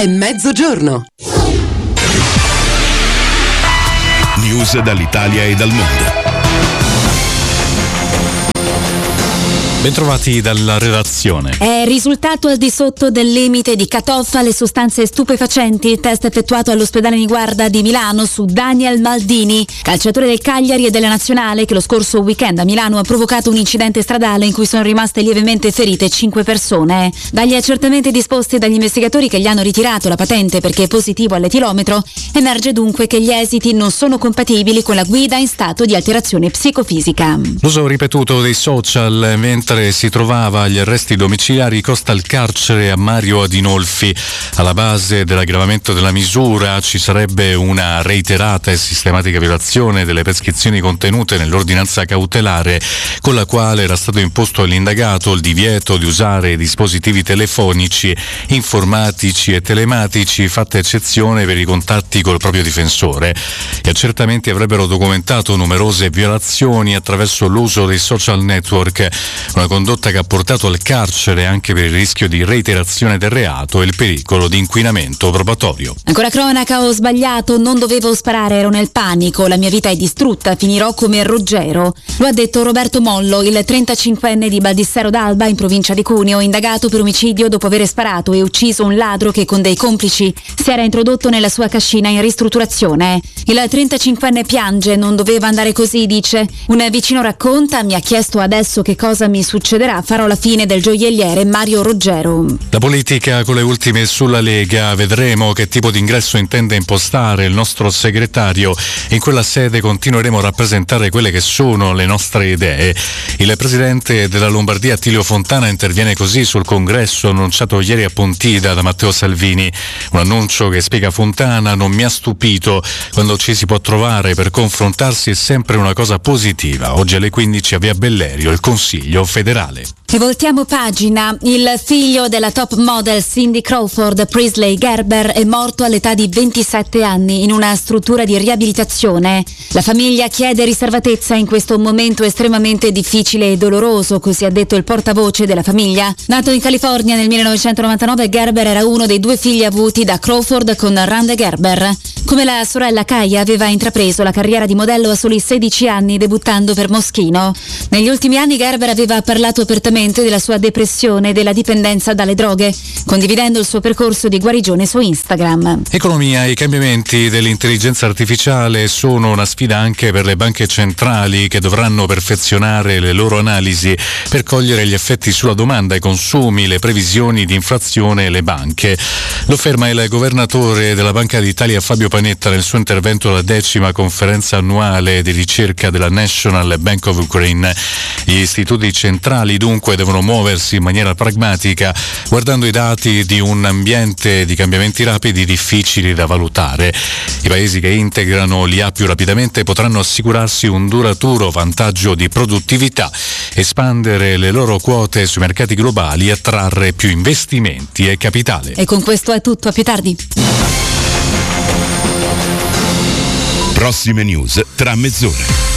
È mezzogiorno. News dall'Italia e dal mondo. Bentrovati dalla redazione. È risultato al di sotto del limite di cut-off alle sostanze stupefacenti. Test effettuato all'ospedale Niguarda di Milano su Daniel Maldini, calciatore del Cagliari e della Nazionale, che lo scorso weekend a Milano ha provocato un incidente stradale in cui sono rimaste lievemente ferite 5 persone. Dagli accertamenti disposti dagli investigatori che gli hanno ritirato la patente perché è positivo all'etilometro, emerge dunque che gli esiti non sono compatibili con la guida in stato di alterazione psicofisica. L'uso ripetuto dei social mentre si trovava agli arresti domiciliari costa il carcere a Mario Adinolfi. Alla base dell'aggravamento della misura ci sarebbe una reiterata e sistematica violazione delle prescrizioni contenute nell'ordinanza cautelare, con la quale era stato imposto all'indagato il divieto di usare dispositivi telefonici, informatici e telematici, fatta eccezione per i contatti col proprio difensore. Gli accertamenti avrebbero documentato numerose violazioni attraverso l'uso dei social network, una condotta che ha portato al carcere anche per il rischio di reiterazione del reato e il pericolo di inquinamento probatorio. Ancora cronaca, ho sbagliato, non dovevo sparare, ero nel panico, la mia vita è distrutta, finirò come Ruggero. Lo ha detto Roberto Mollo, il 35enne di Baldissero d'Alba in provincia di Cuneo, indagato per omicidio dopo aver sparato e ucciso un ladro che con dei complici si era introdotto nella sua cascina in ristrutturazione. Il 35enne piange, non doveva andare così, dice. Un vicino racconta, mi ha chiesto adesso che cosa mi succederà, farò la fine del gioielliere Mario Ruggero. La politica con le ultime sulla Lega, vedremo che tipo di ingresso intende impostare il nostro segretario. In quella sede continueremo a rappresentare quelle che sono le nostre idee. Il presidente della Lombardia Attilio Fontana interviene così sul congresso annunciato ieri a Pontida da Matteo Salvini. Un annuncio che, spiega Fontana, non mi ha stupito. Quando ci si può trovare per confrontarsi è sempre una cosa positiva. Oggi alle 15 a Via Bellerio il Consiglio federale. E voltiamo pagina. Il figlio della top model Cindy Crawford, Priestley Gerber, è morto all'età di 27 anni in una struttura di riabilitazione. La famiglia chiede riservatezza in questo momento estremamente difficile e doloroso, così ha detto il portavoce della famiglia. Nato in California nel 1999, Gerber era uno dei 2 figli avuti da Crawford con Rande Gerber. Come la sorella Kaya, aveva intrapreso la carriera di modello a soli 16 anni, debuttando per Moschino. Negli ultimi anni Gerber aveva parlato apertamente della sua depressione e della dipendenza dalle droghe, condividendo il suo percorso di guarigione su Instagram. Economia. I cambiamenti dell'intelligenza artificiale sono una sfida anche per le banche centrali, che dovranno perfezionare le loro analisi per cogliere gli effetti sulla domanda, i consumi, le previsioni di inflazione e le banche. Lo afferma il governatore della Banca d'Italia Fabio Panetta nel suo intervento alla 10ª conferenza annuale di ricerca della National Bank of Ukraine. Gli istituti centrali dunque devono muoversi in maniera pragmatica, guardando i dati di un ambiente di cambiamenti rapidi difficili da valutare. I paesi che integrano l'IA più rapidamente potranno assicurarsi un duraturo vantaggio di produttività, espandere le loro quote sui mercati globali e attrarre più investimenti e capitale. E con questo è tutto, a più tardi. Prossime news tra mezz'ora.